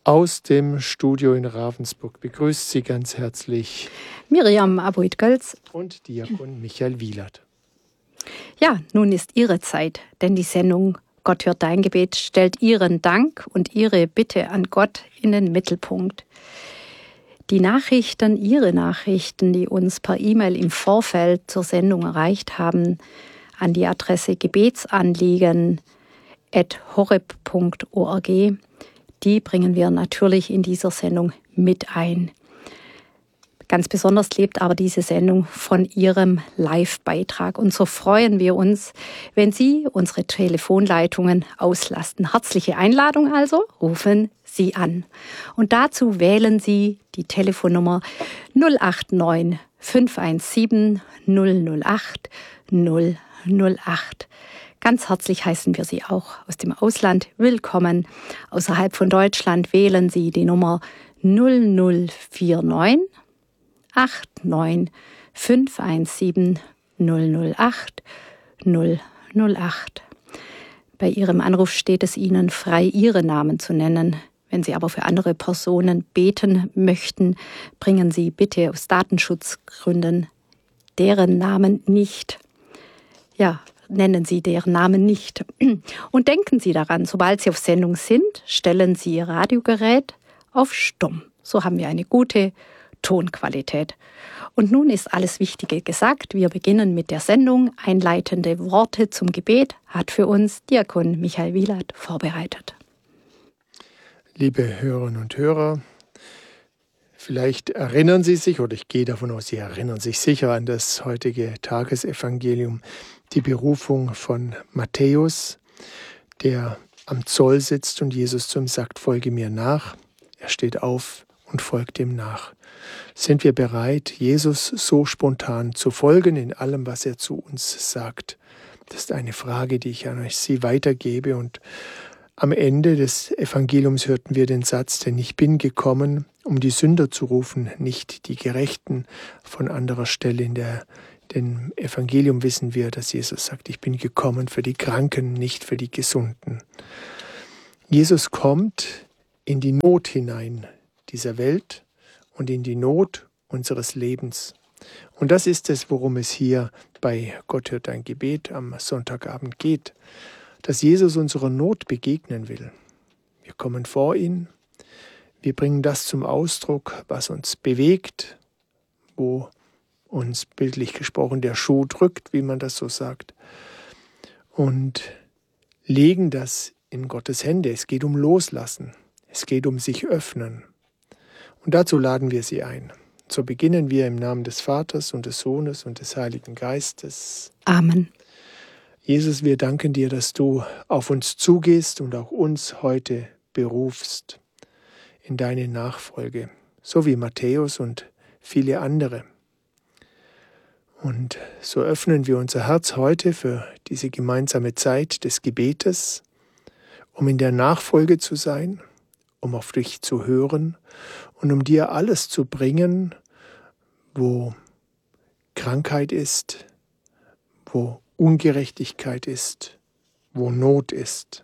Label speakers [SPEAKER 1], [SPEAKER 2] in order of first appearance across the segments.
[SPEAKER 1] Aus dem Studio in Ravensburg begrüßt Sie ganz herzlich
[SPEAKER 2] Miriam Aboid-Gölz
[SPEAKER 1] und Diakon Michael Wielert.
[SPEAKER 2] Ja, nun ist Ihre Zeit, denn die Sendung Gott hört dein Gebet stellt Ihren Dank und Ihre Bitte an Gott in den Mittelpunkt. Die Nachrichten, Ihre Nachrichten, die uns per E-Mail im Vorfeld zur Sendung erreicht haben, an die Adresse gebetsanliegen@horeb.org, die bringen wir natürlich in dieser Sendung mit ein. Ganz besonders lebt aber diese Sendung von Ihrem Live-Beitrag. Und so freuen wir uns, wenn Sie unsere Telefonleitungen auslasten. Herzliche Einladung also, rufen Sie an. Und dazu wählen Sie die Telefonnummer 089 517 008 008. Ganz herzlich heißen wir Sie auch aus dem Ausland willkommen. Außerhalb von Deutschland wählen Sie die Nummer 0049 89 517 008 008. Bei Ihrem Anruf steht es Ihnen frei, Ihren Namen zu nennen. Wenn Sie aber für andere Personen beten möchten, bringen Sie bitte aus Datenschutzgründen deren Namen nicht. Nennen Sie deren Namen nicht. Und denken Sie daran, sobald Sie auf Sendung sind, stellen Sie Ihr Radiogerät auf Stumm. So haben wir eine gute Tonqualität. Und nun ist alles Wichtige gesagt. Wir beginnen mit der Sendung. Einleitende Worte zum Gebet hat für uns Diakon Michael Wielert vorbereitet.
[SPEAKER 1] Liebe Hörerinnen und Hörer, vielleicht erinnern Sie sich, oder ich gehe davon aus, Sie erinnern sich sicher an das heutige Tagesevangelium, die Berufung von Matthäus, der am Zoll sitzt und Jesus zu ihm sagt, folge mir nach. Er steht auf und folgt ihm nach. Sind wir bereit, Jesus so spontan zu folgen in allem, was er zu uns sagt? Das ist eine Frage, die ich an Sie weitergebe. Und am Ende des Evangeliums hörten wir den Satz, denn ich bin gekommen, um die Sünder zu rufen, nicht die Gerechten. Von anderer Stelle in dem Evangelium wissen wir, dass Jesus sagt, ich bin gekommen für die Kranken, nicht für die Gesunden. Jesus kommt in die Not hinein dieser Welt und in die Not unseres Lebens. Und das ist es, worum es hier bei Gott hört dein Gebet am Sonntagabend geht, dass Jesus unserer Not begegnen will. Wir kommen vor ihn, wir bringen das zum Ausdruck, was uns bewegt, wo uns bildlich gesprochen der Schuh drückt, wie man das so sagt, und legen das in Gottes Hände. Es geht um Loslassen, es geht um sich öffnen. Und dazu laden wir Sie ein. So beginnen wir im Namen des Vaters und des Sohnes und des Heiligen Geistes.
[SPEAKER 2] Amen.
[SPEAKER 1] Jesus, wir danken dir, dass du auf uns zugehst und auch uns heute berufst in deine Nachfolge, so wie Matthäus und viele andere. Und so öffnen wir unser Herz heute für diese gemeinsame Zeit des Gebetes, um in der Nachfolge zu sein, um auf dich zu hören und um dir alles zu bringen, wo Krankheit ist, wo Ungerechtigkeit ist, wo Not ist,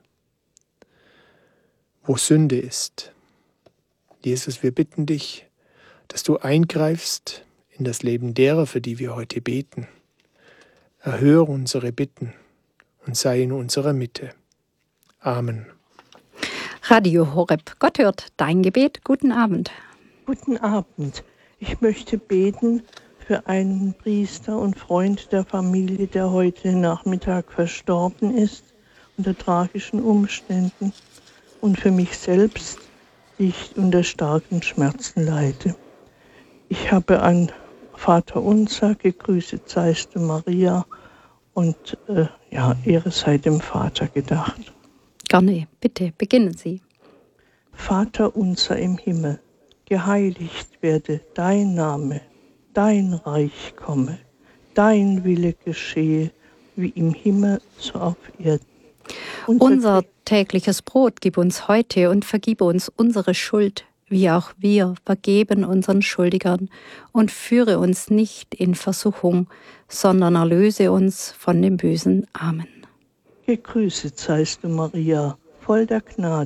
[SPEAKER 1] wo Sünde ist. Jesus, wir bitten dich, dass du eingreifst in das Leben derer, für die wir heute beten. Erhöre unsere Bitten und sei in unserer Mitte. Amen.
[SPEAKER 2] Radio Horeb. Gott hört dein Gebet. Guten Abend.
[SPEAKER 3] Guten Abend. Ich möchte beten für einen Priester und Freund der Familie, der heute Nachmittag verstorben ist, unter tragischen Umständen, und für mich selbst, die ich unter starken Schmerzen leide. Ich habe an Vater unser, gegrüßet seist du Maria, und Ehre sei dem Vater gedacht.
[SPEAKER 2] Gerne, bitte, beginnen Sie.
[SPEAKER 3] Vater unser im Himmel, geheiligt werde dein Name, dein Reich komme, dein Wille geschehe, wie im Himmel so auf Erden.
[SPEAKER 2] Unser tägliches Brot gib uns heute und vergib uns unsere Schuld, wie auch wir vergeben unseren Schuldigern, und führe uns nicht in Versuchung, sondern erlöse uns von dem Bösen. Amen.
[SPEAKER 3] Gegrüßet seist du, Maria, voll der Gnade.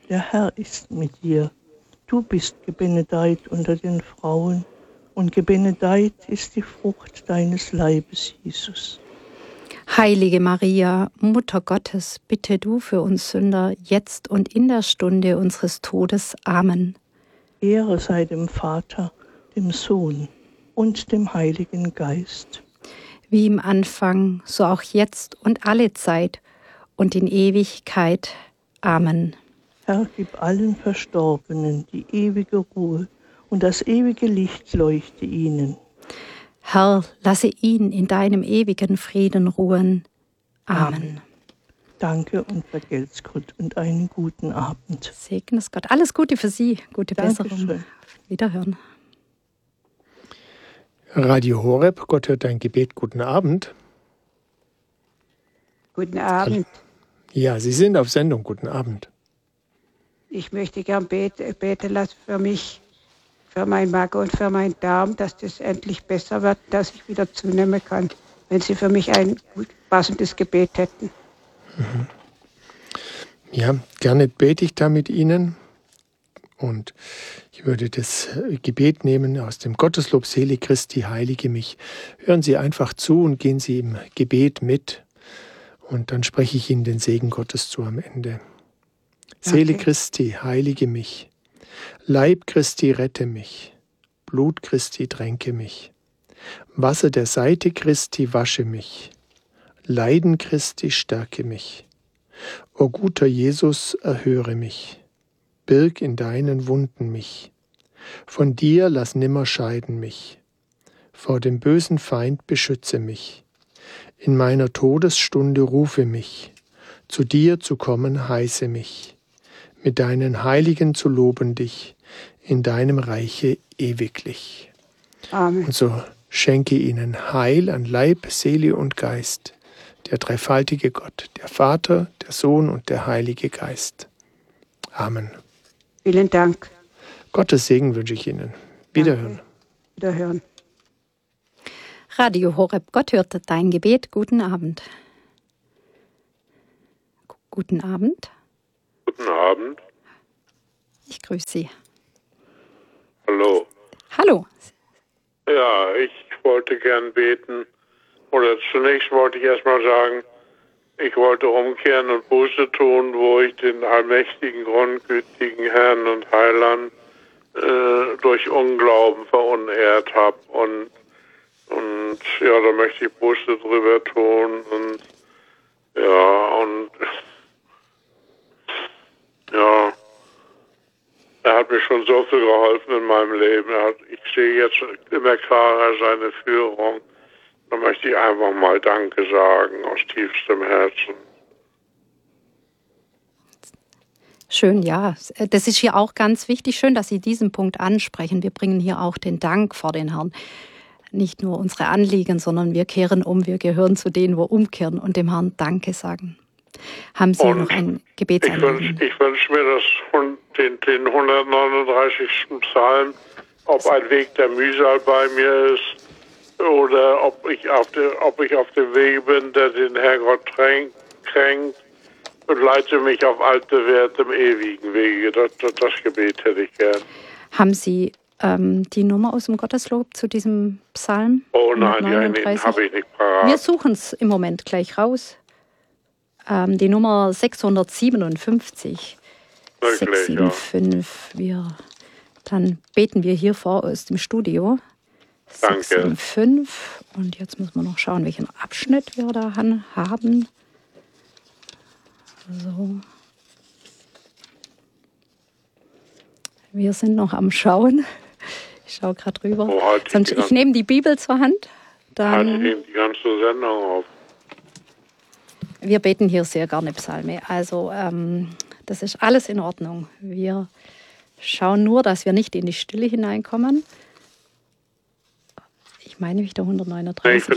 [SPEAKER 3] Der Herr ist mit dir. Du bist gebenedeit unter den Frauen, und gebenedeit ist die Frucht deines Leibes, Jesus.
[SPEAKER 2] Heilige Maria, Mutter Gottes, bitte du für uns Sünder, jetzt und in der Stunde unseres Todes. Amen.
[SPEAKER 3] Ehre sei dem Vater, dem Sohn und dem Heiligen Geist.
[SPEAKER 2] Wie im Anfang, so auch jetzt und alle Zeit und in Ewigkeit. Amen.
[SPEAKER 3] Herr, gib allen Verstorbenen die ewige Ruhe, und das ewige Licht leuchte ihnen.
[SPEAKER 2] Herr, lasse ihn in deinem ewigen Frieden ruhen. Amen.
[SPEAKER 3] Danke und vergelt's Gott und einen guten Abend.
[SPEAKER 2] Segne es Gott. Alles Gute für Sie. Gute
[SPEAKER 3] Dankeschön.
[SPEAKER 2] Besserung. Wiederhören.
[SPEAKER 1] Radio Horeb, Gott hört dein Gebet. Guten Abend.
[SPEAKER 4] Guten Abend.
[SPEAKER 1] Ja, Sie sind auf Sendung. Guten Abend.
[SPEAKER 4] Ich möchte gern beten lassen für mich, für meinen Magen und für meinen Darm, dass das endlich besser wird, dass ich wieder zunehmen kann, wenn Sie für mich ein gut passendes Gebet hätten.
[SPEAKER 1] Ja, gerne bete ich da mit Ihnen. Und ich würde das Gebet nehmen aus dem Gotteslob Selig Christi, heilige mich. Hören Sie einfach zu und gehen Sie im Gebet mit. Und dann spreche ich Ihnen den Segen Gottes zu am Ende. Selig Christi, heilige mich. Leib Christi, rette mich. Blut Christi, tränke mich. Wasser der Seite Christi, wasche mich. Leiden Christi, stärke mich. O guter Jesus, erhöre mich. Birg in deinen Wunden mich. Von dir lass nimmer scheiden mich. Vor dem bösen Feind beschütze mich. In meiner Todesstunde rufe mich. Zu dir zu kommen heiße mich. Mit deinen Heiligen zu loben dich, in deinem Reiche ewiglich.
[SPEAKER 4] Amen.
[SPEAKER 1] Und so schenke ihnen Heil an Leib, Seele und Geist, der dreifaltige Gott, der Vater, der Sohn und der Heilige Geist. Amen.
[SPEAKER 4] Vielen Dank.
[SPEAKER 1] Gottes Segen wünsche ich Ihnen. Wiederhören.
[SPEAKER 4] Wiederhören.
[SPEAKER 2] Radio Horeb, Gott hört dein Gebet. Guten Abend. Guten Abend.
[SPEAKER 5] Guten Abend.
[SPEAKER 2] Ich grüße Sie.
[SPEAKER 5] Hallo.
[SPEAKER 2] Hallo.
[SPEAKER 5] Ja, ich wollte gern beten. Oder zunächst wollte ich erstmal sagen, ich wollte umkehren und Buße tun, wo ich den allmächtigen, grundgütigen Herrn und Heiland durch Unglauben verunehrt habe. Und ja, da möchte ich Buße drüber tun. Und er hat mir schon so viel geholfen in meinem Leben. Ich sehe jetzt immer klarer seine Führung. Da möchte ich einfach mal Danke sagen aus tiefstem Herzen.
[SPEAKER 2] Schön, ja. Das ist hier auch ganz wichtig. Schön, dass Sie diesen Punkt ansprechen. Wir bringen hier auch den Dank vor den Herrn. Nicht nur unsere Anliegen, sondern wir kehren um. Wir gehören zu denen, wo umkehren und dem Herrn Danke sagen. Haben Sie noch ein Gebetsanliegen?
[SPEAKER 5] Ich wünsche mir, dass den 139. Psalm, ob ein Weg der Mühsal bei mir ist oder ob ich auf dem Weg bin, der den Herrgott kränkt, und leite mich auf alte Werte im ewigen Wege. Das Gebet hätte ich gern.
[SPEAKER 2] Haben Sie die Nummer aus dem Gotteslob zu diesem Psalm?
[SPEAKER 5] Oh nein, die habe ich nicht parat.
[SPEAKER 2] Wir suchen es im Moment gleich raus. Die Nummer 657.
[SPEAKER 5] Wirklich,
[SPEAKER 2] 675. Ja. Dann beten wir hier vor aus dem Studio.
[SPEAKER 5] Danke.
[SPEAKER 2] 675. Und jetzt müssen wir noch schauen, welchen Abschnitt wir da haben. So. Wir sind noch am Schauen. Ich schaue gerade rüber. Ich nehme die Bibel zur Hand. Dann
[SPEAKER 5] die ganze Sendung auf.
[SPEAKER 2] Wir beten hier sehr gerne Psalme. Also das ist alles in Ordnung. Wir schauen nur, dass wir nicht in die Stille hineinkommen. Ich meine, mich der 139.
[SPEAKER 5] Ich bin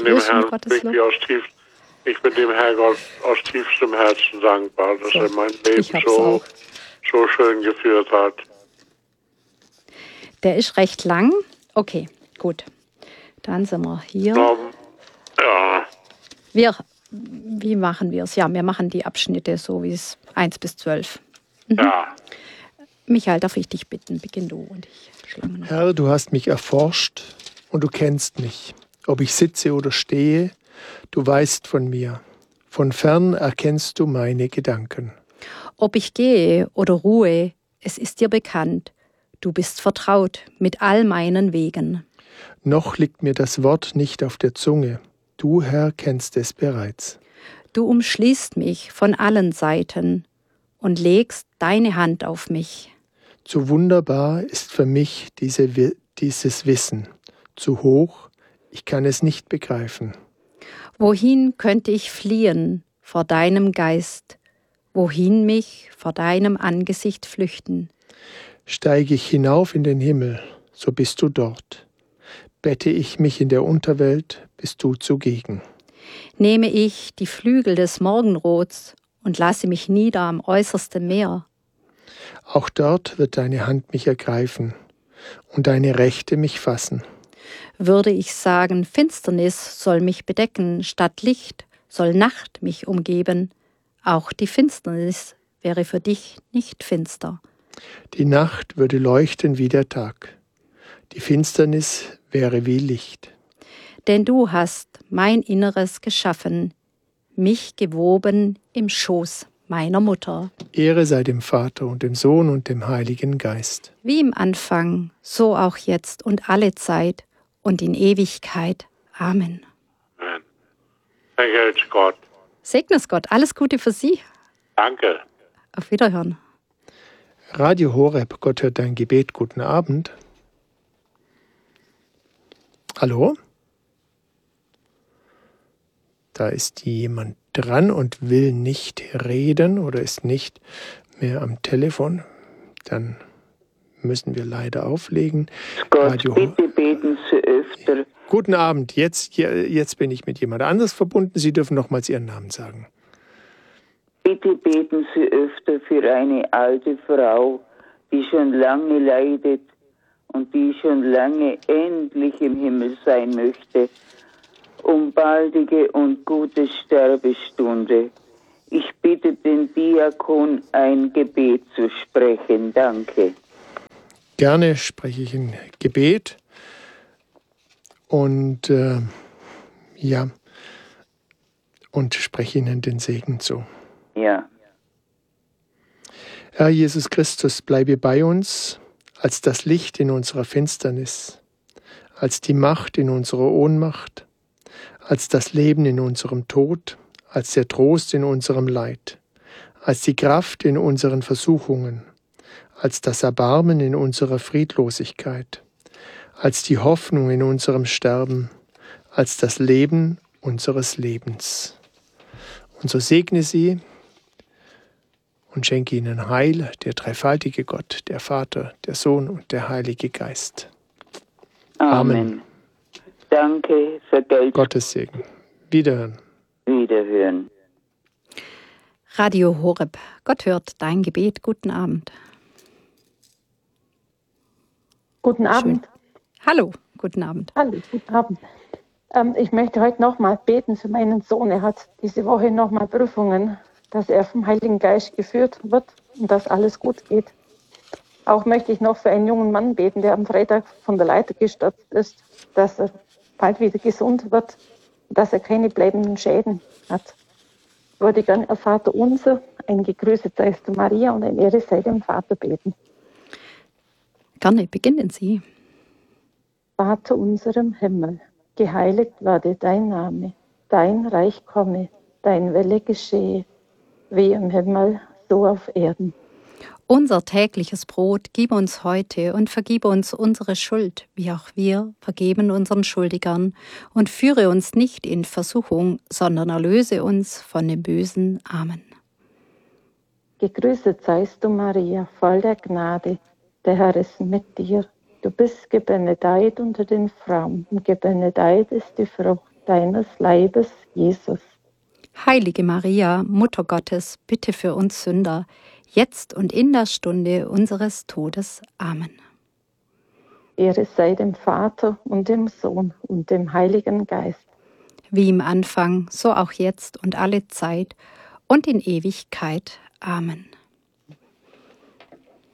[SPEAKER 5] dem Herrgott aus tiefstem Herzen dankbar, dass er mein Leben so schön geführt hat.
[SPEAKER 2] Der ist recht lang. Okay, gut. Dann sind wir hier.
[SPEAKER 5] Ja.
[SPEAKER 2] Wie machen wir es? Ja, wir machen die Abschnitte so wie es 1 bis 12.
[SPEAKER 5] Ja.
[SPEAKER 2] Michael, darf ich dich bitten? Beginn du und ich schlage noch.
[SPEAKER 1] Herr, du hast mich erforscht und du kennst mich. Ob ich sitze oder stehe, du weißt von mir. Von fern erkennst du meine Gedanken.
[SPEAKER 2] Ob ich gehe oder ruhe, es ist dir bekannt. Du bist vertraut mit all meinen Wegen.
[SPEAKER 1] Noch liegt mir das Wort nicht auf der Zunge. Du, Herr, kennst es bereits.
[SPEAKER 2] Du umschließt mich von allen Seiten und legst deine Hand auf mich.
[SPEAKER 1] Zu wunderbar ist für mich dieses Wissen. Zu hoch, ich kann es nicht begreifen.
[SPEAKER 2] Wohin könnte ich fliehen vor deinem Geist? Wohin mich vor deinem Angesicht flüchten?
[SPEAKER 1] Steige ich hinauf in den Himmel, so bist du dort. Bette ich mich in der Unterwelt, bist du zugegen.
[SPEAKER 2] Nehme ich die Flügel des Morgenrots und lasse mich nieder am äußersten Meer.
[SPEAKER 1] Auch dort wird deine Hand mich ergreifen und deine Rechte mich fassen.
[SPEAKER 2] Würde ich sagen, Finsternis soll mich bedecken, statt Licht soll Nacht mich umgeben. Auch die Finsternis wäre für dich nicht finster.
[SPEAKER 1] Die Nacht würde leuchten wie der Tag. Die Finsternis wäre wie Licht.
[SPEAKER 2] Denn du hast mein Inneres geschaffen, mich gewoben im Schoß meiner Mutter.
[SPEAKER 1] Ehre sei dem Vater und dem Sohn und dem Heiligen Geist.
[SPEAKER 2] Wie im Anfang, so auch jetzt und alle Zeit und in Ewigkeit. Amen.
[SPEAKER 5] Amen. Danke, Gott.
[SPEAKER 2] Segne es Gott. Alles Gute für Sie.
[SPEAKER 5] Danke.
[SPEAKER 2] Auf Wiederhören.
[SPEAKER 1] Radio Horeb, Gott hört dein Gebet. Guten Abend. Hallo? Da ist jemand dran und will nicht reden oder ist nicht mehr am Telefon. Dann müssen wir leider auflegen.
[SPEAKER 6] Gott, bitte beten Sie öfter.
[SPEAKER 1] Guten Abend, jetzt bin ich mit jemand anders verbunden. Sie dürfen nochmals Ihren Namen sagen.
[SPEAKER 6] Bitte beten Sie öfter für eine alte Frau, die schon lange leidet und die schon lange endlich im Himmel sein möchte, um baldige und gute Sterbestunde. Ich bitte den Diakon, ein Gebet zu sprechen. Danke.
[SPEAKER 1] Gerne spreche ich ein Gebet und und spreche Ihnen den Segen zu.
[SPEAKER 6] Ja.
[SPEAKER 1] Herr Jesus Christus, bleibe bei uns als das Licht in unserer Finsternis, als die Macht in unserer Ohnmacht, als das Leben in unserem Tod, als der Trost in unserem Leid, als die Kraft in unseren Versuchungen, als das Erbarmen in unserer Friedlosigkeit, als die Hoffnung in unserem Sterben, als das Leben unseres Lebens. Und so segne sie und schenke ihnen Heil, der dreifaltige Gott, der Vater, der Sohn und der Heilige Geist. Amen.
[SPEAKER 6] Danke, vergelt's.
[SPEAKER 1] Gottes Segen. Wiederhören.
[SPEAKER 6] Wiederhören.
[SPEAKER 2] Radio Horeb. Gott hört dein Gebet. Guten Abend.
[SPEAKER 7] Guten Abend.
[SPEAKER 2] Schön. Hallo, guten Abend.
[SPEAKER 7] Hallo, guten Abend. Ich möchte heute nochmal beten für meinen Sohn. Er hat diese Woche nochmal Prüfungen, dass er vom Heiligen Geist geführt wird und dass alles gut geht. Auch möchte ich noch für einen jungen Mann beten, der am Freitag von der Leiter gestürzt ist, dass er bald wieder gesund wird, dass er keine bleibenden Schäden hat. Ich würde gerne, Vater unser, ein Gegrüßet seist du Maria und ein Ehre sei dem Vater beten.
[SPEAKER 2] Gerne, beginnen Sie.
[SPEAKER 7] Vater unserem Himmel, geheiligt werde dein Name, dein Reich komme, dein Wille geschehe, wie im Himmel, so auf Erden.
[SPEAKER 2] Unser tägliches Brot gib uns heute und vergib uns unsere Schuld, wie auch wir vergeben unseren Schuldigern. Und führe uns nicht in Versuchung, sondern erlöse uns von dem Bösen. Amen.
[SPEAKER 7] Gegrüßet seist du, Maria, voll der Gnade. Der Herr ist mit dir. Du bist gebenedeit unter den Frauen, und gebenedeit ist die Frucht deines Leibes, Jesus.
[SPEAKER 2] Heilige Maria, Mutter Gottes, bitte für uns Sünder, jetzt und in der Stunde unseres Todes. Amen.
[SPEAKER 7] Ehre sei dem Vater und dem Sohn und dem Heiligen Geist.
[SPEAKER 2] Wie im Anfang, so auch jetzt und alle Zeit und in Ewigkeit. Amen.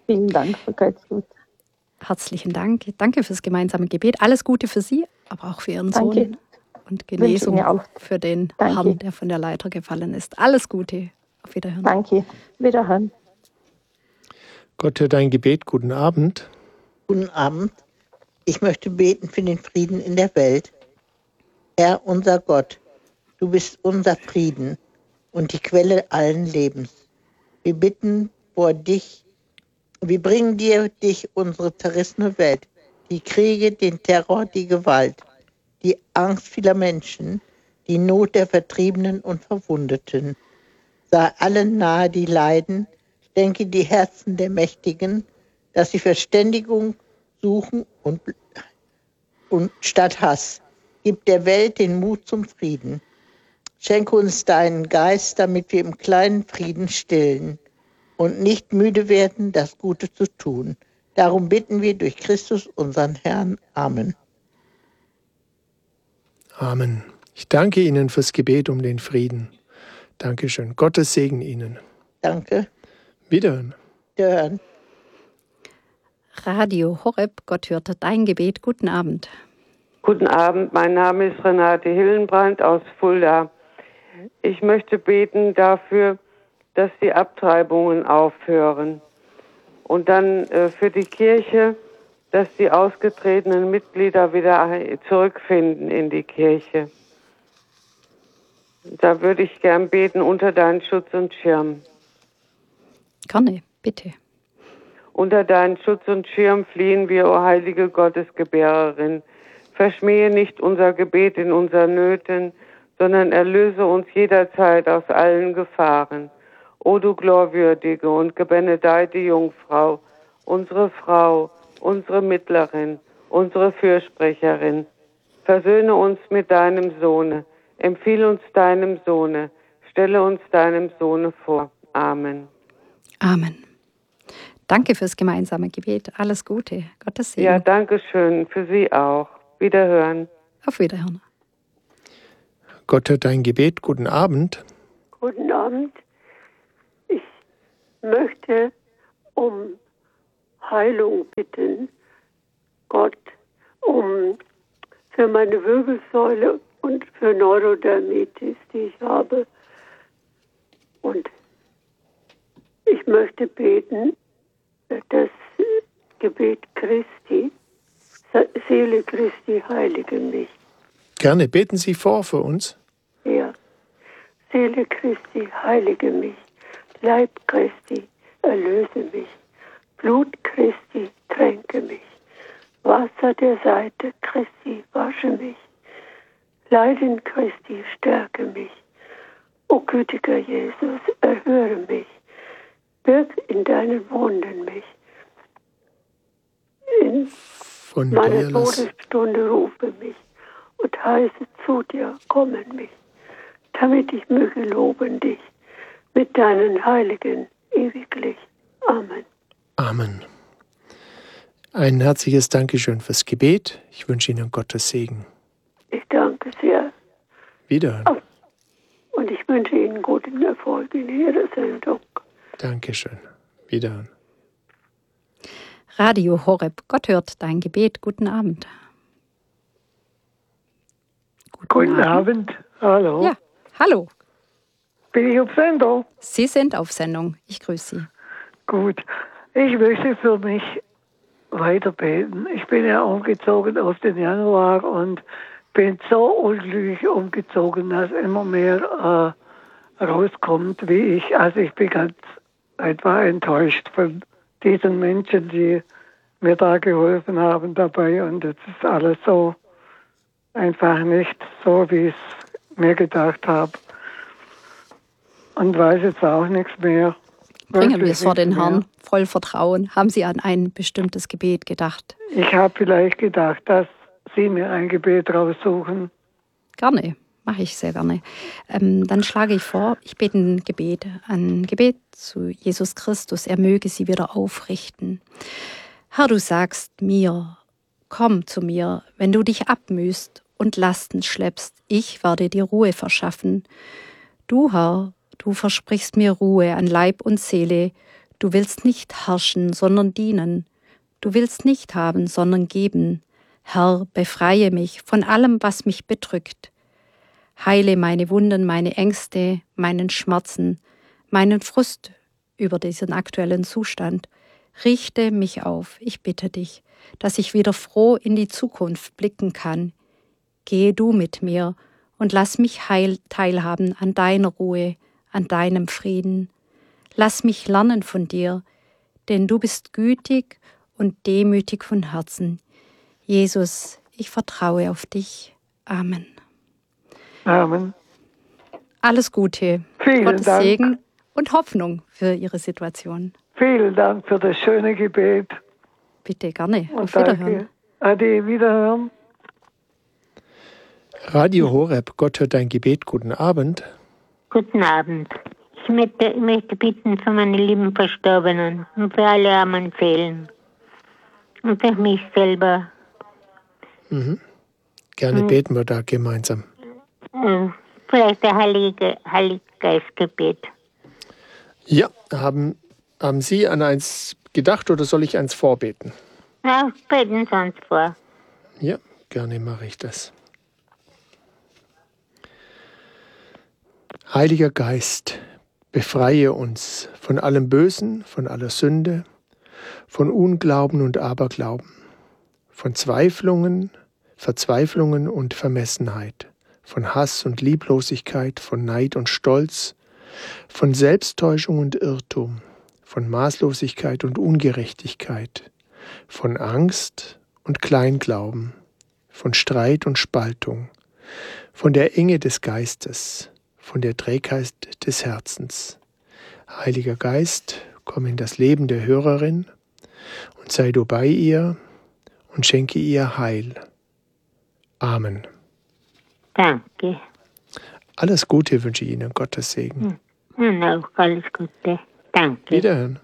[SPEAKER 7] Vielen Dank, Frau Kreuzgut.
[SPEAKER 2] Herzlichen Dank. Danke fürs gemeinsame Gebet. Alles Gute für Sie, aber auch für Ihren Sohn. Und Genesung für den Herrn, der von der Leiter gefallen ist. Alles Gute. Auf Wiederhören.
[SPEAKER 7] Danke. Wiederhören.
[SPEAKER 1] Gott hört dein Gebet. Guten Abend.
[SPEAKER 8] Guten Abend. Ich möchte beten für den Frieden in der Welt. Herr, unser Gott, du bist unser Frieden und die Quelle allen Lebens. Wir bitten vor dich, wir bringen dir unsere zerrissene Welt, die Kriege, den Terror, die Gewalt, die Angst vieler Menschen, die Not der Vertriebenen und Verwundeten. Sei allen nahe, die leiden, denke die Herzen der Mächtigen, dass sie Verständigung suchen und statt Hass. Gib der Welt den Mut zum Frieden. Schenke uns deinen Geist, damit wir im kleinen Frieden stillen und nicht müde werden, das Gute zu tun. Darum bitten wir durch Christus, unseren Herrn. Amen.
[SPEAKER 1] Amen. Ich danke Ihnen fürs Gebet um den Frieden. Dankeschön. Gottes Segen Ihnen.
[SPEAKER 8] Danke.
[SPEAKER 1] Wiederhören.
[SPEAKER 8] Wiederhören.
[SPEAKER 2] Radio Horeb, Gott hörte dein Gebet. Guten Abend.
[SPEAKER 9] Guten Abend, mein Name ist Renate Hillenbrand aus Fulda. Ich möchte beten dafür, dass die Abtreibungen aufhören. Und dann für die Kirche, dass die ausgetretenen Mitglieder wieder zurückfinden in die Kirche. Da würde ich gern beten unter deinen Schutz und Schirm.
[SPEAKER 2] Gerne, bitte.
[SPEAKER 9] Unter deinen Schutz und Schirm fliehen wir, o heilige Gottesgebärerin. Verschmähe nicht unser Gebet in unseren Nöten, sondern erlöse uns jederzeit aus allen Gefahren. O du glorwürdige und gebenedeite Jungfrau, unsere Frau, unsere Mittlerin, unsere Fürsprecherin, versöhne uns mit deinem Sohne, empfiehl uns deinem Sohne, stelle uns deinem Sohne vor. Amen.
[SPEAKER 2] Amen. Danke fürs gemeinsame Gebet. Alles Gute. Gottes Segen.
[SPEAKER 9] Ja, danke schön. Für Sie auch. Wiederhören.
[SPEAKER 2] Auf Wiederhören.
[SPEAKER 1] Gott hört dein Gebet. Guten Abend.
[SPEAKER 10] Guten Abend. Ich möchte um Heilung bitten, Gott, für meine Wirbelsäule und für Neurodermitis, die ich habe. Und ich möchte beten, das Gebet Christi, Seele Christi, heilige mich.
[SPEAKER 1] Gerne, beten Sie vor für uns.
[SPEAKER 10] Ja. Seele Christi, heilige mich. Leib Christi, erlöse mich. Blut Christi, tränke mich. Wasser der Seite Christi, wasche mich. Leiden Christi, stärke mich. O gütiger Jesus, erhöre mich. Birg in deinen Wunden mich. In meiner Todesstunde rufe mich und heiße zu dir, komme mich, damit ich möge loben dich mit deinen Heiligen ewiglich. Amen.
[SPEAKER 1] Amen. Ein herzliches Dankeschön fürs Gebet. Ich wünsche Ihnen Gottes Segen.
[SPEAKER 10] Ich danke sehr.
[SPEAKER 1] Wiederhören.
[SPEAKER 10] Und ich wünsche Ihnen guten Erfolg in Ihrer Sendung.
[SPEAKER 1] Dankeschön. Wiederhören.
[SPEAKER 2] Radio Horeb, Gott hört dein Gebet. Guten Abend.
[SPEAKER 11] Guten Abend. Hallo.
[SPEAKER 2] Ja, hallo.
[SPEAKER 11] Bin ich auf Sendung?
[SPEAKER 2] Sie sind auf Sendung. Ich grüße Sie.
[SPEAKER 11] Gut. Ich möchte für mich weiter beten. Ich bin ja umgezogen auf den Januar und bin so unglücklich umgezogen, dass immer mehr rauskommt, wie ich. Also ich bin ganz einfach enttäuscht von diesen Menschen, die mir da geholfen haben dabei. Und es ist alles so einfach nicht so, wie ich es mir gedacht habe. Und weiß jetzt auch nichts mehr.
[SPEAKER 2] Bringen wir es vor den Herrn, voll Vertrauen. Haben Sie an ein bestimmtes Gebet gedacht?
[SPEAKER 11] Ich habe vielleicht gedacht, dass Sie mir ein Gebet raussuchen.
[SPEAKER 2] Gerne, mache ich sehr gerne. Dann schlage ich vor, ich bete ein Gebet zu Jesus Christus. Er möge Sie wieder aufrichten. Herr, du sagst mir, komm zu mir, wenn du dich abmühst und Lasten schleppst. Ich werde dir Ruhe verschaffen. Du, Herr, du versprichst mir Ruhe an Leib und Seele. Du willst nicht herrschen, sondern dienen. Du willst nicht haben, sondern geben. Herr, befreie mich von allem, was mich bedrückt. Heile meine Wunden, meine Ängste, meinen Schmerzen, meinen Frust über diesen aktuellen Zustand. Richte mich auf, ich bitte dich, dass ich wieder froh in die Zukunft blicken kann. Gehe du mit mir und lass mich teilhaben an deiner Ruhe, an deinem Frieden. Lass mich lernen von dir, denn du bist gütig und demütig von Herzen. Jesus, ich vertraue auf dich. Amen.
[SPEAKER 11] Amen.
[SPEAKER 2] Alles Gute,
[SPEAKER 11] Vielen
[SPEAKER 2] Gottes
[SPEAKER 11] Dank.
[SPEAKER 2] Segen und Hoffnung für Ihre Situation.
[SPEAKER 11] Vielen Dank für das schöne Gebet.
[SPEAKER 2] Bitte, gerne.
[SPEAKER 11] Und
[SPEAKER 2] Auf Wiederhören.
[SPEAKER 11] Danke. Ade, Wiederhören.
[SPEAKER 1] Radio Horeb, Gott hört dein Gebet. Guten Abend.
[SPEAKER 12] Guten Abend. Ich möchte bitten für meine lieben Verstorbenen und für alle armen Seelen. Und für mich selber.
[SPEAKER 1] Gerne beten wir da gemeinsam.
[SPEAKER 12] Vielleicht der Heilige Geistgebet.
[SPEAKER 1] Ja, haben Sie an eins gedacht oder soll ich eins vorbeten?
[SPEAKER 12] Ja, beten Sie uns vor.
[SPEAKER 1] Ja, gerne mache ich das. Heiliger Geist, befreie uns von allem Bösen, von aller Sünde, von Unglauben und Aberglauben, von Verzweiflungen und Vermessenheit, von Hass und Lieblosigkeit, von Neid und Stolz, von Selbsttäuschung und Irrtum, von Maßlosigkeit und Ungerechtigkeit, von Angst und Kleinglauben, von Streit und Spaltung, von der Enge des Geistes, von der Trägheit des Herzens. Heiliger Geist, komm in das Leben der Hörerin und sei du bei ihr und schenke ihr Heil. Amen.
[SPEAKER 12] Danke.
[SPEAKER 1] Alles Gute wünsche ich Ihnen, Gottes Segen.
[SPEAKER 12] Und auch alles Gute. Danke.
[SPEAKER 1] Wiederhören.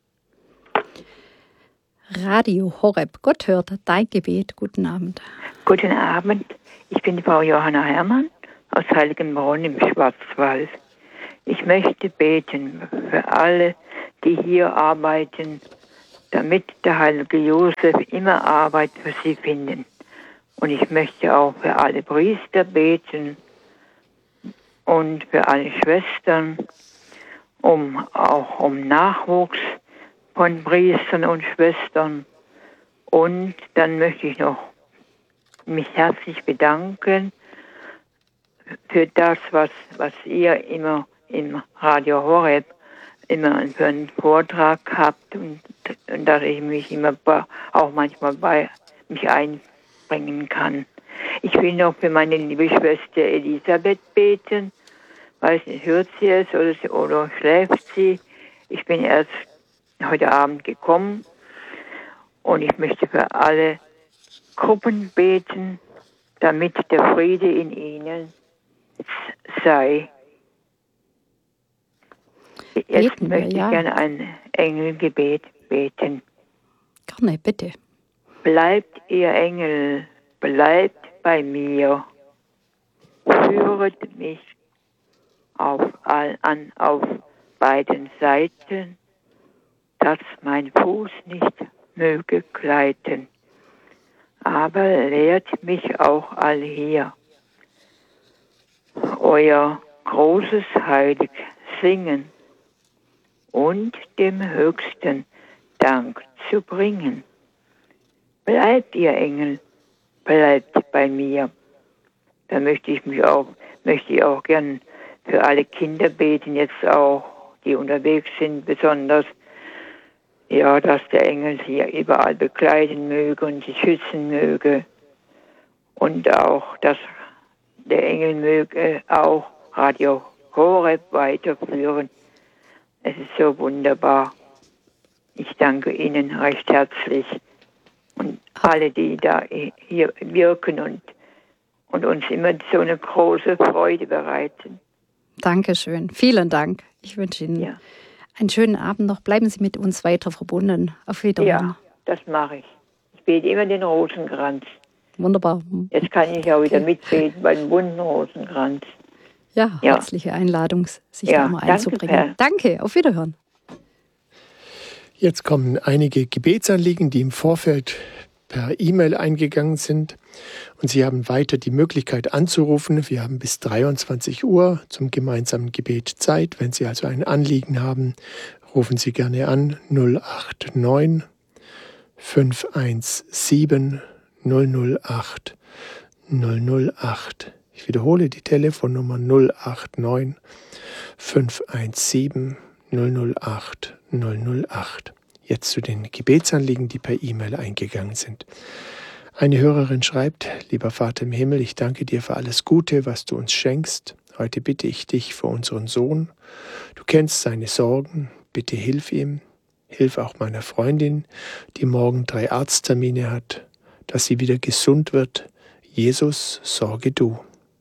[SPEAKER 2] Radio Horeb, Gott hört dein Gebet. Guten Abend.
[SPEAKER 13] Guten Abend, ich bin Frau Johanna Herrmann aus Heiligenbronn im Schwarzwald. Ich möchte beten für alle, die hier arbeiten, damit der heilige Josef immer Arbeit für sie finden. Und ich möchte auch für alle Priester beten und für alle Schwestern, auch um Nachwuchs von Priestern und Schwestern. Und dann möchte ich noch mich herzlich bedanken für das, was ihr immer im Radio Horeb immer für einen Vortrag habt und dass ich mich immer auch manchmal bei mich einbringen kann. Ich will noch für meine liebe Schwester Elisabeth beten. Weiß nicht, hört sie es oder schläft sie? Ich bin erst heute Abend gekommen und ich möchte für alle Gruppen beten, damit der Friede in ihnen sei. Jetzt möchte ich gerne ein Engelgebet beten.
[SPEAKER 2] Gerne, bitte.
[SPEAKER 13] Bleibt ihr Engel, bleibt bei mir, führet mich auf beiden Seiten, dass mein Fuß nicht möge gleiten. Aber lehrt mich auch allhier, euer großes Heilig singen und dem Höchsten Dank zu bringen. Bleibt ihr Engel, bleibt bei mir. Da möchte ich auch gern für alle Kinder beten, jetzt auch, die unterwegs sind, besonders, ja, dass der Engel sie überall begleiten möge und sie schützen möge. Und auch, dass der Engel möge auch Radio Horeb weiterführen. Es ist so wunderbar. Ich danke Ihnen recht herzlich und alle, die da hier wirken und uns immer so eine große Freude bereiten.
[SPEAKER 2] Dankeschön. Vielen Dank. Ich wünsche Ihnen einen schönen Abend noch. Bleiben Sie mit uns weiter verbunden. Auf Wiedersehen.
[SPEAKER 13] Ja, das mache ich. Ich bete immer den Rosenkranz.
[SPEAKER 2] Wunderbar.
[SPEAKER 13] Jetzt kann ich auch wieder mitbeten beim bunten Rosenkranz.
[SPEAKER 2] Ja, herzliche Einladung, sich da mal einzubringen.
[SPEAKER 13] Danke,
[SPEAKER 2] danke, auf Wiederhören.
[SPEAKER 1] Jetzt kommen einige Gebetsanliegen, die im Vorfeld per E-Mail eingegangen sind. Und Sie haben weiter die Möglichkeit anzurufen. Wir haben bis 23 Uhr zum gemeinsamen Gebet Zeit. Wenn Sie also ein Anliegen haben, rufen Sie gerne an 089 517 008 008. Ich wiederhole die Telefonnummer 089 517 008 008. Jetzt zu den Gebetsanliegen, die per E-Mail eingegangen sind. Eine Hörerin schreibt: Lieber Vater im Himmel, ich danke dir für alles Gute, was du uns schenkst. Heute bitte ich dich für unseren Sohn. Du kennst seine Sorgen. Bitte hilf ihm. Hilf auch meiner Freundin, die morgen 3 Arzttermine hat, dass sie wieder gesund wird. Jesus, sorge du.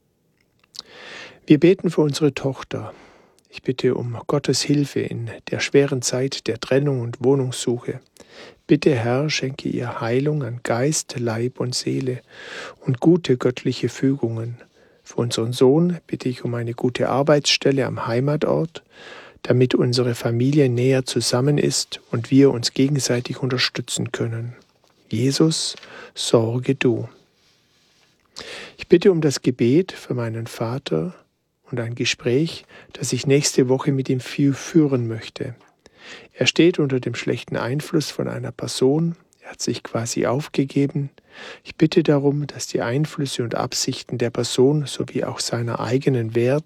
[SPEAKER 1] Wir beten für unsere Tochter. Ich bitte um Gottes Hilfe in der schweren Zeit der Trennung und Wohnungssuche. Bitte, Herr, schenke ihr Heilung an Geist, Leib und Seele und gute göttliche Fügungen. Für unseren Sohn bitte ich um eine gute Arbeitsstelle am Heimatort, damit unsere Familie näher zusammen ist und wir uns gegenseitig unterstützen können. Jesus, sorge du. Ich bitte um das Gebet für meinen Vater und ein Gespräch, das ich nächste Woche mit ihm führen möchte. Er steht unter dem schlechten Einfluss von einer Person, er hat sich quasi aufgegeben. Ich bitte darum, dass die Einflüsse und Absichten der Person sowie auch seinen eigenen Wert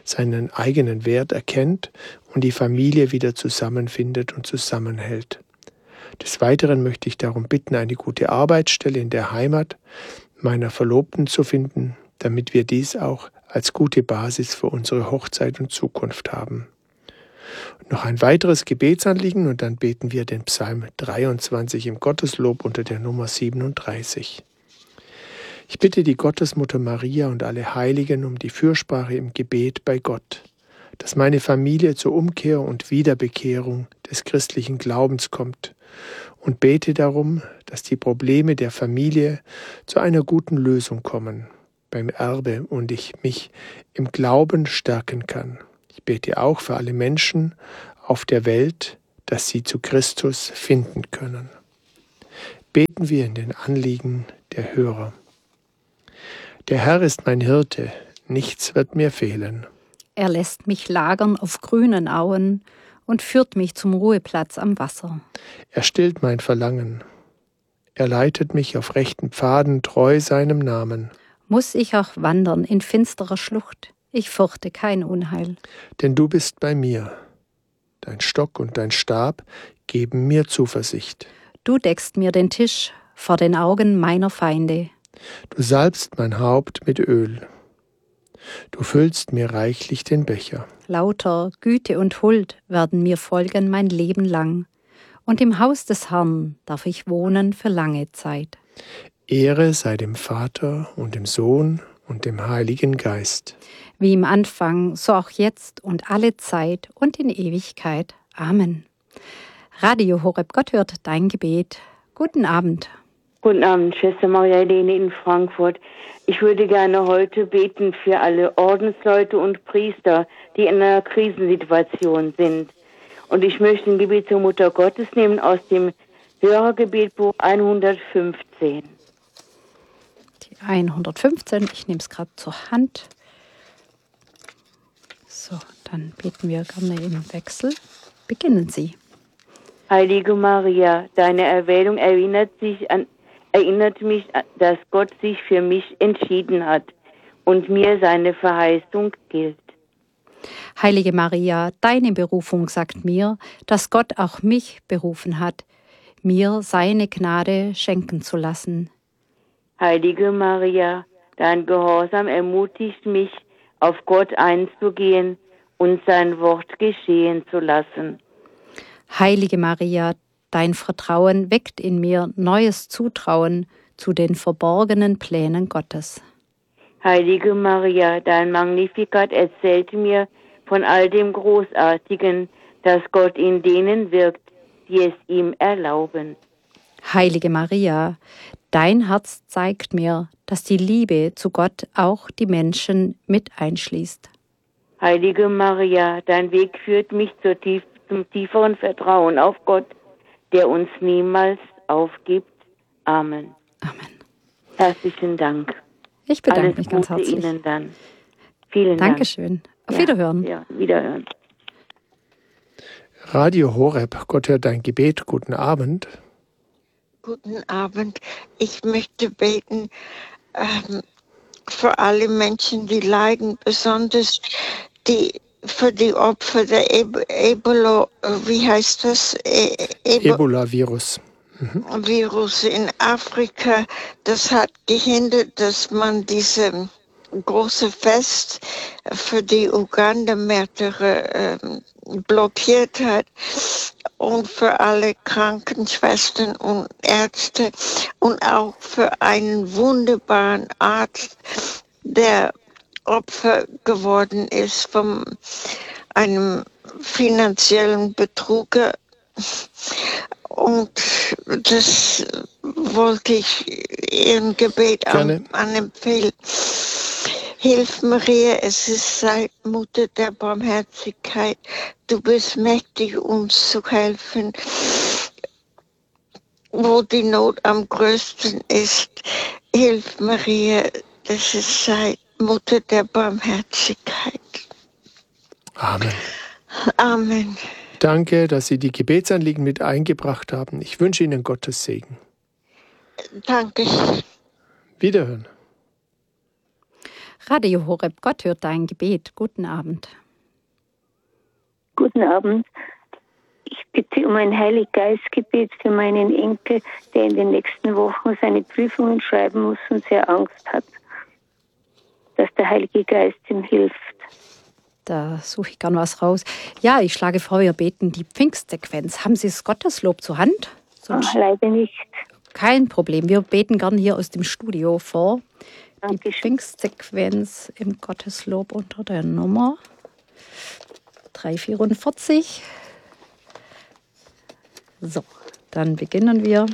[SPEAKER 1] erkennt und die Familie wieder zusammenfindet und zusammenhält. Des Weiteren möchte ich darum bitten, eine gute Arbeitsstelle in der Heimat meiner Verlobten zu finden, damit wir dies auch als gute Basis für unsere Hochzeit und Zukunft haben. Und noch ein weiteres Gebetsanliegen und dann beten wir den Psalm 23 im Gotteslob unter der Nummer 37. Ich bitte die Gottesmutter Maria und alle Heiligen um die Fürsprache im Gebet bei Gott, dass meine Familie zur Umkehr und Wiederbekehrung des christlichen Glaubens kommt, und bete darum, dass die Probleme der Familie zu einer guten Lösung kommen beim Erbe und ich mich im Glauben stärken kann. Ich bete auch für alle Menschen auf der Welt, dass sie zu Christus finden können. Beten wir in den Anliegen der Hörer. Der Herr ist mein Hirte, nichts wird mir fehlen.
[SPEAKER 2] Er lässt mich lagern auf grünen Auen und führt mich zum Ruheplatz am Wasser.
[SPEAKER 1] Er stillt mein Verlangen. Er leitet mich auf rechten Pfaden treu seinem Namen.
[SPEAKER 2] Muss ich auch wandern in finsterer Schlucht, ich fürchte kein Unheil.
[SPEAKER 1] Denn du bist bei mir. Dein Stock und dein Stab geben mir Zuversicht.
[SPEAKER 2] Du deckst mir den Tisch vor den Augen meiner Feinde.
[SPEAKER 1] Du salbst mein Haupt mit Öl. Du füllst mir reichlich den Becher.
[SPEAKER 2] Lauter Güte und Huld werden mir folgen mein Leben lang. Und im Haus des Herrn darf ich wohnen für lange Zeit.
[SPEAKER 1] Ehre sei dem Vater und dem Sohn und dem Heiligen Geist.
[SPEAKER 2] Wie im Anfang, so auch jetzt und alle Zeit und in Ewigkeit. Amen. Radio Horeb, Gott hört dein Gebet. Guten Abend.
[SPEAKER 14] Guten Abend, Schwester Maria Helene in Frankfurt. Ich würde gerne heute beten für alle Ordensleute und Priester, die in einer Krisensituation sind. Und ich möchte ein Gebet zur Mutter Gottes nehmen aus dem Hörergebetbuch 115.
[SPEAKER 2] Die 115, ich nehme es gerade zur Hand. So, dann beten wir gerne im Wechsel. Beginnen Sie.
[SPEAKER 14] Heilige Maria, deine Erwählung erinnert mich, dass Gott sich für mich entschieden hat und mir seine Verheißung gilt.
[SPEAKER 2] Heilige Maria, deine Berufung sagt mir, dass Gott auch mich berufen hat, mir seine Gnade schenken zu lassen.
[SPEAKER 14] Heilige Maria, dein Gehorsam ermutigt mich, auf Gott einzugehen und sein Wort geschehen zu lassen.
[SPEAKER 2] Heilige Maria, dein Vertrauen weckt in mir neues Zutrauen zu den verborgenen Plänen Gottes.
[SPEAKER 14] Heilige Maria, dein Magnificat erzählt mir von all dem Großartigen, das Gott in denen wirkt, die es ihm erlauben.
[SPEAKER 2] Heilige Maria, dein Herz zeigt mir, dass die Liebe zu Gott auch die Menschen mit einschließt.
[SPEAKER 14] Heilige Maria, dein Weg führt mich zum tieferen Vertrauen auf Gott. der uns niemals aufgibt. Amen.
[SPEAKER 2] Amen.
[SPEAKER 14] Herzlichen Dank.
[SPEAKER 2] Ich bedanke mich ganz herzlich.
[SPEAKER 14] Ihnen dann. Vielen
[SPEAKER 2] Dankeschön. Auf Wiederhören.
[SPEAKER 14] Ja, Wiederhören.
[SPEAKER 1] Radio Horeb, Gott hört dein Gebet. Guten Abend.
[SPEAKER 15] Guten Abend. Ich möchte beten für alle Menschen, die leiden, besonders für die Opfer der Ebola, wie heißt das?
[SPEAKER 1] Ebola-Virus.
[SPEAKER 15] Virus in Afrika. Das hat gehindert, dass man diese große Fest für die Uganda-Märtyrer blockiert hat und für alle Krankenschwestern und Ärzte und auch für einen wunderbaren Arzt, der Opfer geworden ist von einem finanziellen Betrug. Und das wollte ich Ihrem Gebet anempfehlen. Hilf Maria, es ist seit Mutter der Barmherzigkeit. Du bist mächtig, uns zu helfen, wo die Not am größten ist. Hilf Maria, das ist seit Mutter der Barmherzigkeit.
[SPEAKER 1] Amen.
[SPEAKER 15] Amen.
[SPEAKER 1] Danke, dass Sie die Gebetsanliegen mit eingebracht haben. Ich wünsche Ihnen Gottes Segen.
[SPEAKER 15] Danke.
[SPEAKER 1] Wiederhören.
[SPEAKER 2] Radio Horeb, Gott hört dein Gebet. Guten Abend.
[SPEAKER 12] Guten Abend. Ich bitte um ein Heiliggeistgebet für meinen Enkel, der in den nächsten Wochen seine Prüfungen schreiben muss und sehr Angst hat, dass der Heilige Geist ihm hilft.
[SPEAKER 2] Da suche ich gern was raus. Ja, ich schlage vor, wir beten die Pfingstsequenz. Haben Sie das Gotteslob zur Hand?
[SPEAKER 12] Leider nicht.
[SPEAKER 2] Kein Problem. Wir beten gern hier aus dem Studio vor. Die Pfingstsequenz im Gotteslob unter der Nummer 344. So, dann beginnen wir.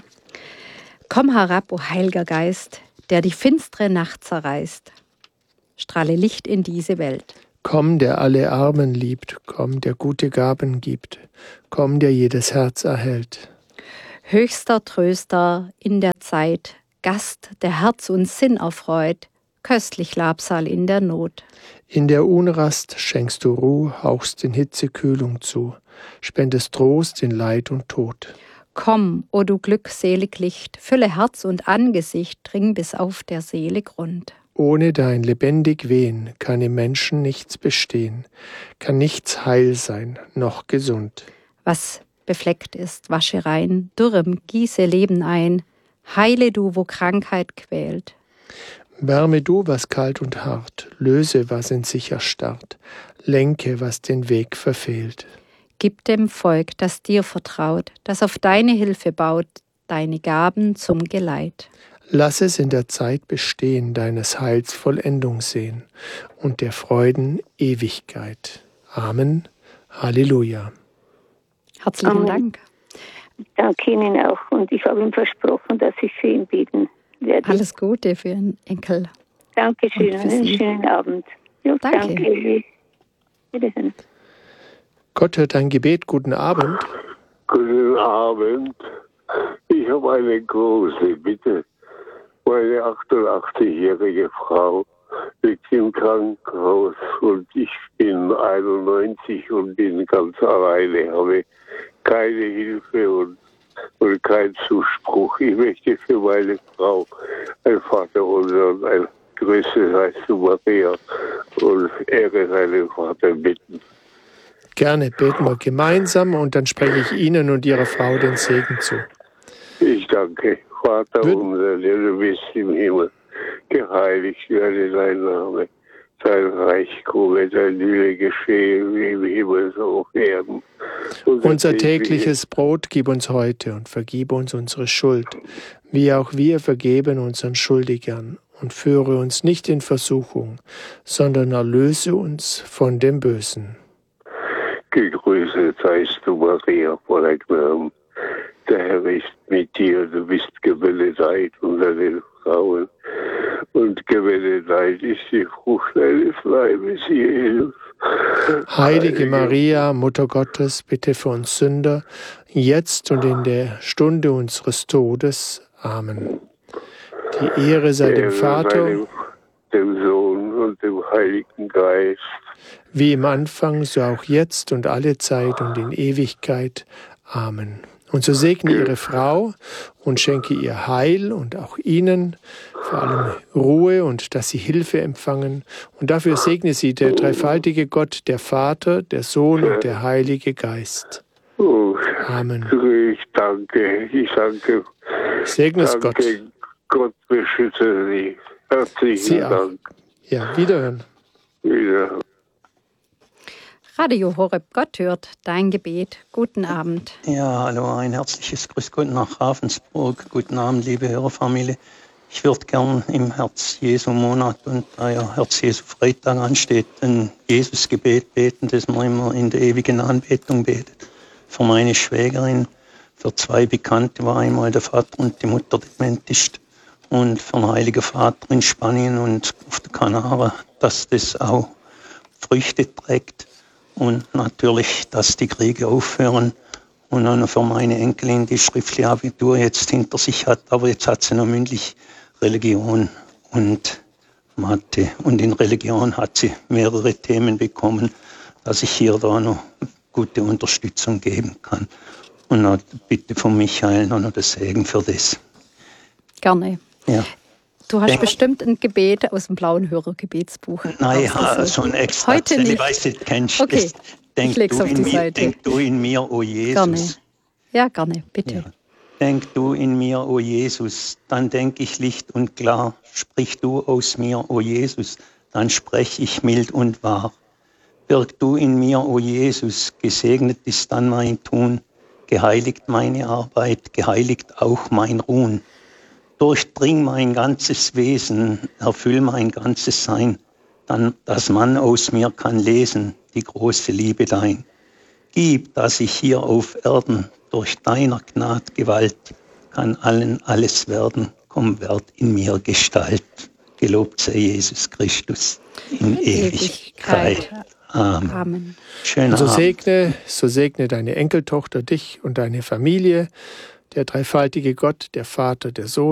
[SPEAKER 2] Komm herab, o Heiliger Geist, der die finstere Nacht zerreißt. Strahle Licht in diese Welt.
[SPEAKER 1] Komm, der alle Armen liebt, komm, der gute Gaben gibt, komm, der jedes Herz erhält.
[SPEAKER 2] Höchster Tröster in der Zeit, Gast, der Herz und Sinn erfreut, köstlich Labsal in der Not.
[SPEAKER 1] In der Unrast schenkst du Ruh, hauchst in Hitze Kühlung zu, spendest Trost in Leid und Tod.
[SPEAKER 2] Komm, o du glückselig Licht, fülle Herz und Angesicht, dring bis auf der Seele Grund.
[SPEAKER 1] Ohne dein lebendig Wehen kann im Menschen nichts bestehen, kann nichts heil sein, noch gesund.
[SPEAKER 2] Was befleckt ist, wasche rein, Dürrem gieße Leben ein, heile du, wo Krankheit quält.
[SPEAKER 1] Wärme du, was kalt und hart, löse, was in sich erstarrt, lenke, was den Weg verfehlt.
[SPEAKER 2] Gib dem Volk, das dir vertraut, das auf deine Hilfe baut, deine Gaben zum Geleit.
[SPEAKER 1] Lass es in der Zeit bestehen, deines Heils Vollendung sehen und der Freuden Ewigkeit. Amen. Halleluja.
[SPEAKER 2] Herzlichen Dank.
[SPEAKER 12] Danke Ihnen auch und ich habe ihm versprochen, dass ich für ihn beten werde.
[SPEAKER 2] Alles Gute für Ihren Enkel.
[SPEAKER 12] Dankeschön und einen schönen Abend. Jo, danke. Wiedersehen.
[SPEAKER 1] Gott hört dein Gebet. Guten Abend.
[SPEAKER 16] Guten Abend. Ich habe eine große Bitte. Meine 88-jährige Frau liegt im Krankenhaus und ich bin 91 und bin ganz alleine, habe keine Hilfe und keinen Zuspruch. Ich möchte für meine Frau ein Vaterunser und ein Größe heißt du Maria und Ehre seinen Vater bitten.
[SPEAKER 1] Gerne, beten wir gemeinsam und dann spreche ich Ihnen und Ihrer Frau den Segen zu.
[SPEAKER 16] Ich danke, Vater unser, der du bist im Himmel, geheiligt werde dein Name, dein Reich komme, dein Wille geschehe, wie im Himmel so auf Erden.
[SPEAKER 1] Unser tägliches Brot gib uns heute und vergib uns unsere Schuld, wie auch wir vergeben unseren Schuldigern. Und führe uns nicht in Versuchung, sondern erlöse uns von dem Bösen.
[SPEAKER 16] Gegrüßet seist du, Maria, voller Gnade. Der Herr ist mit dir, du bist gebenedeit unter den Frauen. Und gebenedeit ist die Frucht deines Leibes, Jesus.
[SPEAKER 1] Heilige Maria, Mutter Gottes, bitte für uns Sünder, jetzt und in der Stunde unseres Todes. Amen. Die Ehre sei dem Vater,
[SPEAKER 16] dem Sohn und dem Heiligen Geist.
[SPEAKER 1] Wie im Anfang, so auch jetzt und alle Zeit und in Ewigkeit. Amen. Und so segne Ihre Frau und schenke ihr Heil und auch Ihnen vor allem Ruhe und dass Sie Hilfe empfangen. Und dafür segne Sie der dreifaltige Gott, der Vater, der Sohn und der Heilige Geist. Amen.
[SPEAKER 16] Ich danke.
[SPEAKER 1] Segne es Gott.
[SPEAKER 16] Gott beschütze Sie. Herzlichen Dank.
[SPEAKER 1] Ja, wiederhören.
[SPEAKER 16] Wiederhören.
[SPEAKER 2] Radio Horeb, Gott hört dein Gebet. Guten Abend.
[SPEAKER 17] Ja, hallo, ein herzliches Grüß Gott nach Ravensburg. Guten Abend, liebe Hörerfamilie. Ich würde gern im Herz-Jesu-Monat und da ja Herz-Jesu-Freitag ansteht, ein Jesus-Gebet beten, das man immer in der ewigen Anbetung betet. Für meine Schwägerin, für 2 Bekannte, wo einmal der Vater und die Mutter dement ist, und für den Heiligen Vater in Spanien und auf der Kanaren, dass das auch Früchte trägt. Und natürlich, dass die Kriege aufhören. Und auch noch für meine Enkelin, die schriftliche Abitur jetzt hinter sich hat, aber jetzt hat sie noch mündlich Religion und Mathe. Und in Religion hat sie mehrere Themen bekommen, dass ich hier da noch gute Unterstützung geben kann. Und noch bitte von Michael noch das Segen für das.
[SPEAKER 2] Gerne.
[SPEAKER 17] Ja.
[SPEAKER 2] Du hast bestimmt ein Gebet aus dem blauen Hörergebetsbuch.
[SPEAKER 17] Nein, so ein extra.
[SPEAKER 2] Heute nicht.
[SPEAKER 17] Ich weiß nicht, kennst du
[SPEAKER 2] okay.
[SPEAKER 17] das?
[SPEAKER 2] Ich leg's auf die Seite.
[SPEAKER 17] Denk du in mir, o Jesus.
[SPEAKER 2] Gerne. Ja, gerne, bitte.
[SPEAKER 17] Ja. Denk du in mir, o Jesus, dann denk ich licht und klar. Sprich du aus mir, o Jesus, dann sprech ich mild und wahr. Wirk du in mir, o Jesus, gesegnet ist dann mein Tun, geheiligt meine Arbeit, geheiligt auch mein Ruhen. Durchdring mein ganzes Wesen, erfüll mein ganzes Sein, dann, dass man aus mir kann lesen, die große Liebe dein. Gib, dass ich hier auf Erden durch deiner Gnad Gewalt kann allen alles werden, komm, werd in mir Gestalt. Gelobt sei Jesus Christus in Ewigkeit. Amen.
[SPEAKER 2] Amen.
[SPEAKER 17] Schönen
[SPEAKER 1] So
[SPEAKER 17] Abend.
[SPEAKER 1] segne deine Enkeltochter dich und deine Familie, der dreifaltige Gott, der Vater, der Sohn